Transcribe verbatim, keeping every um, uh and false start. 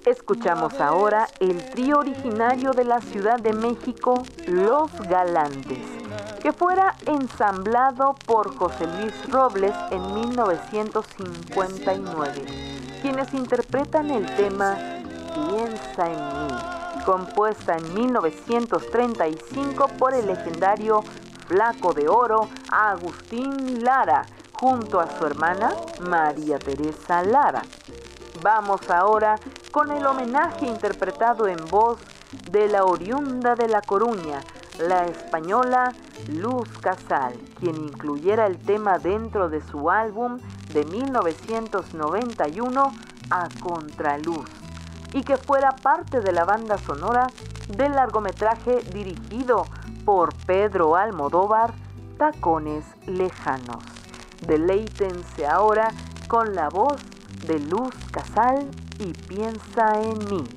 Escuchamos ahora el trío originario de la Ciudad de México, Los Galantes, que fuera ensamblado por José Luis Robles en mil novecientos cincuenta y nueve, quienes interpretan el tema Piensa en mí, compuesta en mil novecientos treinta y cinco por el legendario Flaco de Oro Agustín Lara, junto a su hermana María Teresa Lara. Vamos ahora con el homenaje interpretado en voz de la oriunda de La Coruña, la española Luz Casal, quien incluyera el tema dentro de su álbum de mil novecientos noventa y uno, A Contraluz, y que fuera parte de la banda sonora del largometraje dirigido por Pedro Almodóvar, Tacones Lejanos. Deleítense ahora con la voz de Luz Casal y Piensa en mí.